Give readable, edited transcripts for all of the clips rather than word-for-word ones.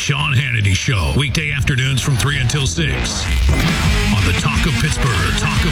Sean Hannity Show, weekday afternoons from 3 until 6. On the Talk of Pittsburgh,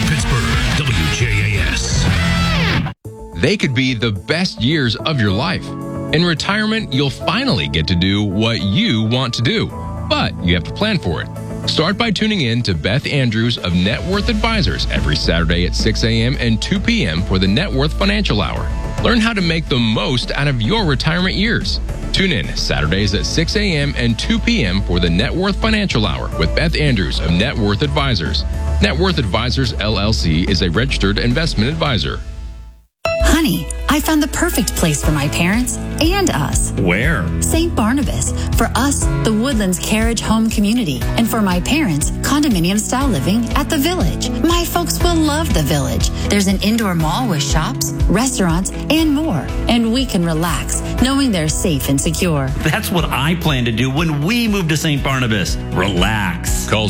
WJAS. They could be the best years of your life. In retirement, you'll finally get to do what you want to do, but you have to plan for it. Start by tuning in to Beth Andrews of Net Worth Advisors every Saturday at 6 a.m. and 2 p.m. for the Net Worth Financial Hour. Learn how to make the most out of your retirement years. Tune in Saturdays at 6 a.m. and 2 p.m. for the Net Worth Financial Hour with Beth Andrews of Net Worth Advisors. Net Worth Advisors, LLC is a registered investment advisor. Honey, I found the perfect place for my parents and us. Where? St. Barnabas. For us, the Woodlands Carriage Home Community. And for my parents, condominium-style living at the Village. My folks will love the Village. There's an indoor mall with shops, restaurants, and more. And we can relax, knowing they're safe and secure. That's what I plan to do when we move to St. Barnabas. Relax. Call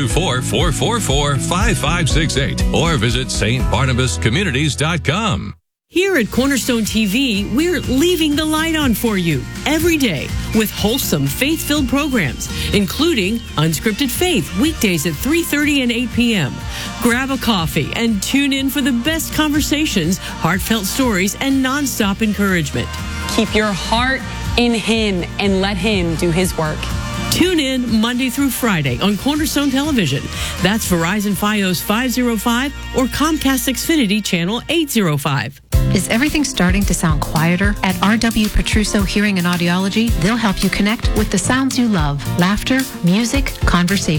724-444-5568 or visit stbarnabascommunities.com. Here at Cornerstone TV, we're leaving the light on for you every day with wholesome, faith-filled programs, including Unscripted Faith, weekdays at 3:30 and 8 p.m. Grab a coffee and tune in for the best conversations, heartfelt stories, and nonstop encouragement. Keep your heart in Him and let Him do His work. Tune in Monday through Friday on Cornerstone Television. That's Verizon Fios 505 or Comcast Xfinity Channel 805. Is everything starting to sound quieter? At R.W. Petruso Hearing and Audiology, they'll help you connect with the sounds you love: laughter, music, conversation.